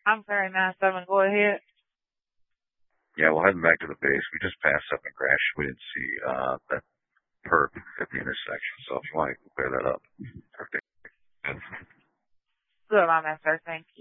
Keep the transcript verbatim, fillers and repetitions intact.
I'm sorry, nine seven. Go ahead. Yeah, we're heading back to the base. We just passed up and crashed. We didn't see uh, that perp at the intersection. So if you want to clear that up. Okay. Good, my man, sir. Thank you.